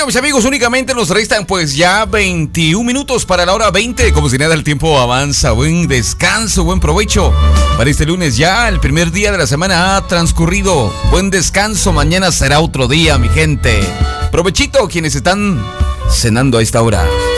Bueno, mis amigos, únicamente nos restan pues ya 21 minutos para la hora 20. Como si nada, el tiempo avanza. Buen descanso, buen provecho para este lunes. Ya el primer día de la semana ha transcurrido. Buen descanso, mañana será otro día, mi gente. Provechito quienes están cenando a esta hora.